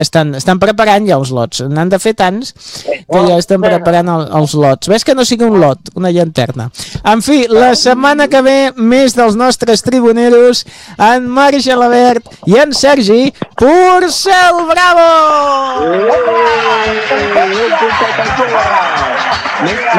estan preparant ja els lots. N'han de fer tants que ja estan preparant els lots. Ves que no sigui un lot, una llanterna. En fi, la setmana que ve, més dels nostres tribuneros, en Marc Gelabert i en Sergi Porcel. Bravo!